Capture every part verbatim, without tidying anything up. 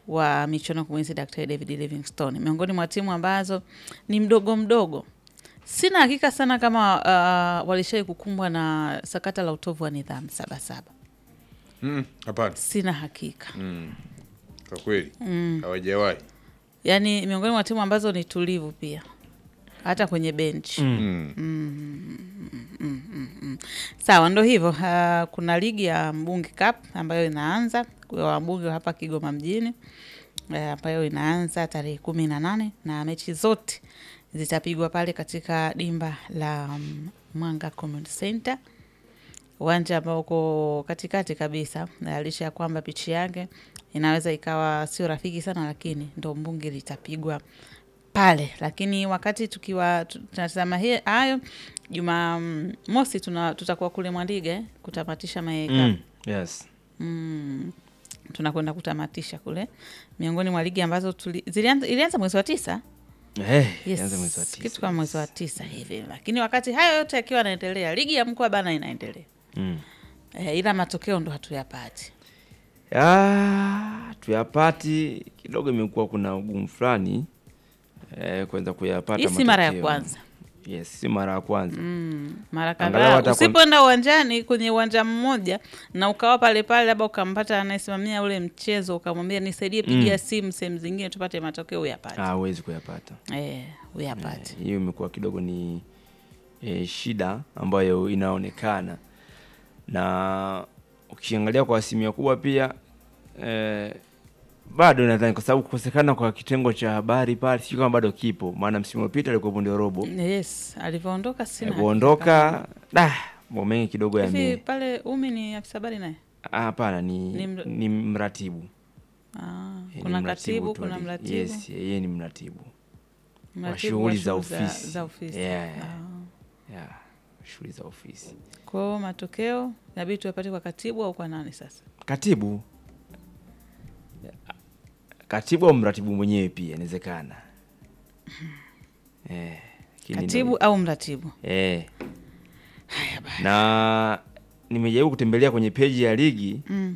wa michuano kumwenzi Daktari David Livingstone. Miongoni mwa timu ambazo ni mdogo mdogo. Sina hakika sana kama uh, walishai kukumbwa na sakata la utovu wa nidhamu saba saba. Mm, hapana. Sina hakika. Mm. Kwa kweli. Mm. Hawajawahi. Yaani miongoni mwa timu ambazo ni tulivu pia. Hata kwenye bench. Mm. Mm. Mm, mm, mm, mm. Sawa, ndo hivyo. Uh, kuna ligi ya Mbunge Cup ambayo inaanza kwa wabunge hapa Kigoma mjini. Uh, ambayo inaanza tarehe kumi na nane na mechi zote zitapigwa pale katika dimba la um, Mwanga Community Center. Uwanja ambao uko katikati kabisa. Na licha ya kwamba pichi yake inaweza ikawa sio rafiki sana, lakini ndo Mbunge litapigwa pale. Lakini wakati tukiwa tunatazama hayo, Juma mosi tuna tutakuwa kule Mwandige kutamatisha maeka. Mm, yes. Mm, tunakwenda kutamatisha kule. Miongoni mwa ligi ambazo tuli, zilianza ilianza mwezi wa tisa. Eh, Yes, ilianza mwezi wa tisa. kitu kama mwezi wa tisa hivi. Lakini wakati hayo yote yakiwa yanaendelea, ligi ya mkoa bana inaendelea. Mm. Eh, ila matokeo ndo hatuyapati. Ah, tuyapati kidogo, imekuwa kuna ugumu fulani eh kwanza kuyapata matokeo. Hii si mara ya kwanza. Yes, si mara ya kwanza. Mm, mara Angalau kadhaa. hata Usipoenda uwanjani kwenye uwanja mmoja na ukawa pale pale, labda ukampata anayesimamia ule mchezo ukamwambia nisaidie pigia Mm. simu sehemu zingine tupate matokeo, uyapate. Ah, huwezi kuyapata. Eh, uyapate. Hiyo eh, imekuwa kidogo ni eh, shida ambayo inaonekana. Na ukiangalia kwa asilimia kubwa pia eh, bado nadhani kwa sababu kukosekana kwa kitengo cha habari pale sio kama bado kipo, maana msimu uliopita alikuwa ndio robo. Yes, alivyoondoka sina. Alivyoondoka da mambo mengi kidogo ya hivi mimi. pale Umi ni afisa habari naye? Ah, hapana ni Ni mra- ni mratibu. Ah, Yeye kuna ni mratibu katibu, tu kuna ali- mratibu. Yes, yeye ni mratibu. Mratibu shughuli wa za shughuli ofisi. Za ofisi. Yeah. Ah. Yeah, shughuli za ofisi. Kwa matokeo inabidi tuyapate kwa katibu au kwa nani sasa? Katibu. Katibu au mratibu mwenyewe pia inawezekana. Eh, lakini Katibu ndo- au mratibu? Eh. Haya basi. Na nimejaribu kutembelea kwenye peji ya ligi Mm.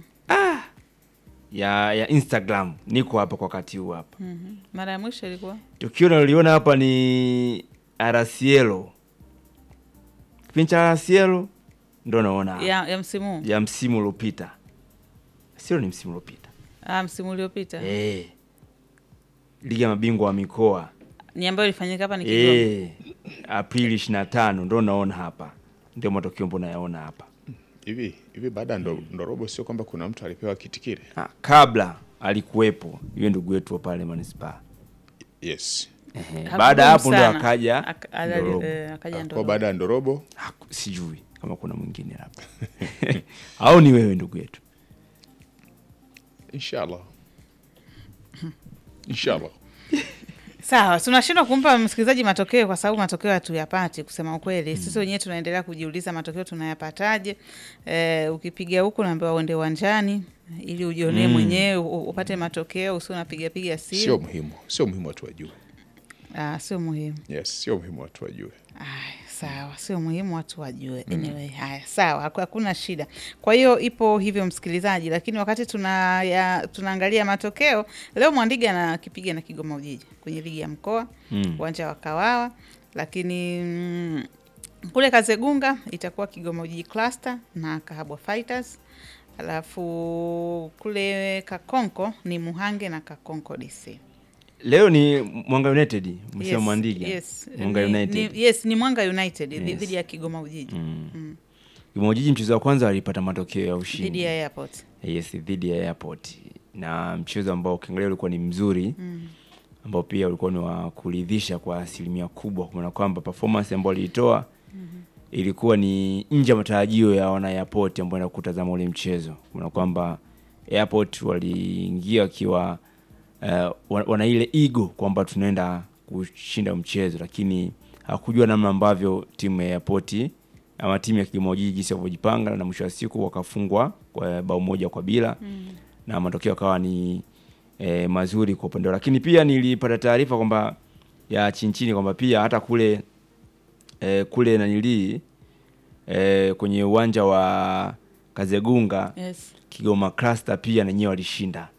ya ya Instagram. Niko hapa kwa wakati huu hapa. Mhm. Mara ya mwisho ilikuwa? Tukio naliona hapa ni Arasielo. Kipindi cha Arasielo ndo naona hapa. Ya, ya msimu. Ya msimu uliopita. Sio ni msimu uliopita. Ah, msimu uliopita. Eh. Ligi ya mabingwa wa mikoa. Ni ambayo ilifanyika hapa ni Kigoma. Eh. Aprili ishirini na tano ndo naona hapa. Ndio matokeo mbona yaona hapa. Hivi hivi baada ya ndo, ndo robo sio kwamba kuna mtu alipewa kiti kile? Ha, kabla alikuwepo yule ndugu wetu wa pale Manispaa. Yes. Ehe. Baada ya hapo ndo sana. akaja Aka- ala- Ndorobo. eh, akaja Kwa Ndorobo. baada ya ndo robo Haku- sijui kama kuna mwingine labda. Au ni wewe ndugu yetu. inshallah. Inshallah. Sawa, tunashindwa kumpa msikilizaji matokeo kwa sababu matokeo hatuyapati kusema ukweli. Mm. Sisi wenyewe tunaendelea kujiuliza matokeo tunayapataje. Eh, ukipiga huko naambiwa uende uwanjani ili ujionee Mm. mwenyewe u- upate matokeo, usio unapiga piga simu. Sio muhimu. Sio muhimu watu wajue. Ah, sio muhimu. Yes, sio muhimu watu wajue. Aya, sawa, sio muhimu watu wajue. Anyway, haya, sawa, haku- hakuna shida. Kwa hiyo ipo hivyo msikilizaji, lakini wakati tuna ya, tunaangalia matokeo, leo Mwandiga anakipiga na Kigoma Ujiji kwenye ligi ya mkoa, Mm. uwanja wa Kawawa, lakini mm, kule Kazegunga itakuwa Kigoma Ujiji Cluster na Kahabwa Fighters. Alafu kule Kakonko ni Muhange na Kakonko D C. Leo ni Mwanga United, msema Yes, Mwandiga. yes. Mwanga Ni- United. Ni, yes, ni Mwanga United Yes. dhidi ya Kigoma Ujiji. Mm. Mm. Kigoma Ujiji mchezo wa kwanza alipata matokeo ya ushindi. Dhidi ya Airport. Yes, dhidi ya Airport. Na mchezo ambao ukiangalia ulikuwa ni mzuri. Mm. Ambao pia ulikuwa ni wa kuridhisha kwa asilimia kubwa, kwa maana kwamba performance ambayo ilitoa mm-hmm. ilikuwa ni nje ya matarajio ya wana Airport ambao na kutazama ule mchezo. Kwa maana kwamba Airport waliingia wakiwa uh, wana ile ego kwamba tunaenda kushinda mchezo, lakini hakujua namna ambavyo timu ya Airport ama timu ya Kigoma Ujiji jinsi walivyojipanga, na mwisho wa siku wakafungwa kwa bao moja kwa bila mm. na matokeo yakawa ni E, mazuri kwa upande. Lakini pia nilipata taarifa kwamba ya chinchini kwamba pia hata kule e, kule nanili e, kwenye uwanja wa Kazegunga Yes. Kigoma Cluster pia na nyewe walishinda